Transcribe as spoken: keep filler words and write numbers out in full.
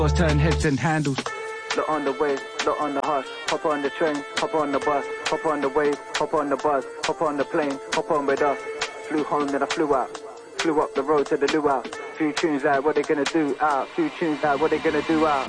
Doors turn heads and handles. Look on the wave, look on the hush. Hop on the train, hop on the bus. Hop on the wave, hop on the bus. Hop on the plane, hop on with us. Flew home, then I flew out. Flew up the road to the luau. Few tunes out, what they gonna do out. Few tunes out, what they gonna do out.